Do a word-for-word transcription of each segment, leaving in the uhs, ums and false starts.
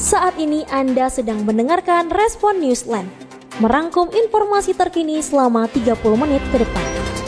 Saat ini Anda sedang mendengarkan Respon Newsline, merangkum informasi terkini selama tiga puluh menit ke depan.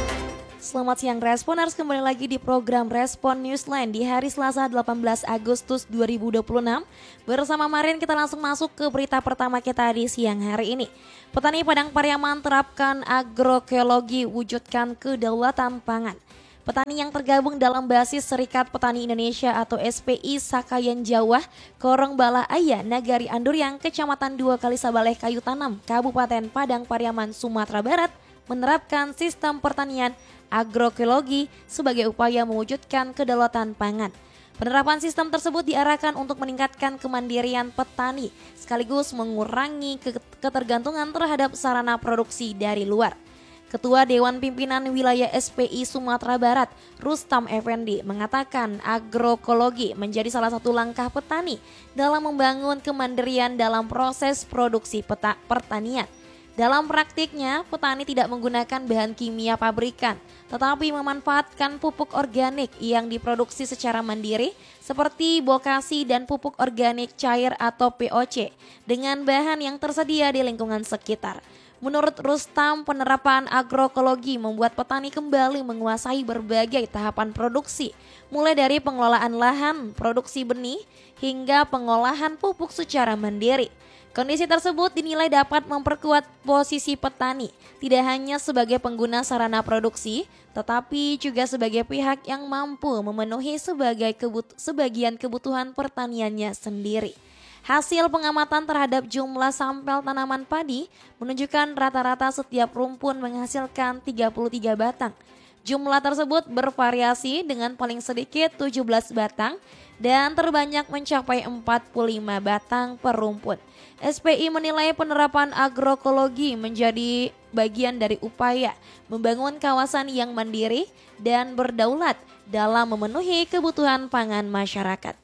Selamat siang Responers, kembali lagi di program Respon Newsline di hari Selasa delapan belas Agustus dua ribu dua puluh enam. Bersama Marin kita langsung masuk ke berita pertama kita di siang hari ini. Petani Padang Pariaman terapkan agroekologi, wujudkan kedaulatan pangan. Petani yang tergabung dalam basis Serikat Petani Indonesia atau S P I Sakayan Jawa, Korong Bala Aya, Nagari Anduriang, Kecamatan Dua Kali Sabaleh Kayu Tanam, Kabupaten Padang Pariaman, Sumatera Barat, menerapkan sistem pertanian agroekologi sebagai upaya mewujudkan kedaulatan pangan. Penerapan sistem tersebut diarahkan untuk meningkatkan kemandirian petani, sekaligus mengurangi ketergantungan terhadap sarana produksi dari luar. Ketua Dewan Pimpinan Wilayah S P I Sumatera Barat, Rustam Effendi, mengatakan agroekologi menjadi salah satu langkah petani dalam membangun kemandirian dalam proses produksi peta- pertanian. Dalam praktiknya, petani tidak menggunakan bahan kimia pabrikan, tetapi memanfaatkan pupuk organik yang diproduksi secara mandiri seperti bokasi dan pupuk organik cair atau P O C dengan bahan yang tersedia di lingkungan sekitar. Menurut Rustam, penerapan agroekologi membuat petani kembali menguasai berbagai tahapan produksi, mulai dari pengelolaan lahan, produksi benih, hingga pengolahan pupuk secara mandiri. Kondisi tersebut dinilai dapat memperkuat posisi petani, tidak hanya sebagai pengguna sarana produksi, tetapi juga sebagai pihak yang mampu memenuhi sebagai kebut- sebagian kebutuhan pertaniannya sendiri. Hasil pengamatan terhadap jumlah sampel tanaman padi menunjukkan rata-rata setiap rumpun menghasilkan tiga puluh tiga batang. Jumlah tersebut bervariasi dengan paling sedikit tujuh belas batang dan terbanyak mencapai empat puluh lima batang per rumpun. S P I menilai penerapan agroekologi menjadi bagian dari upaya membangun kawasan yang mandiri dan berdaulat dalam memenuhi kebutuhan pangan masyarakat.